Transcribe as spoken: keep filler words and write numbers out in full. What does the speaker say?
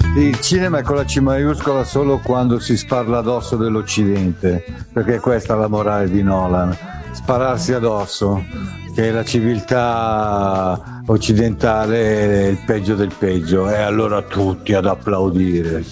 Il cinema è con la C maiuscola solo quando si sparla addosso dell'Occidente, perché questa è la morale di Nolan, spararsi addosso, che la civiltà occidentale è il peggio del peggio, e allora tutti ad applaudire.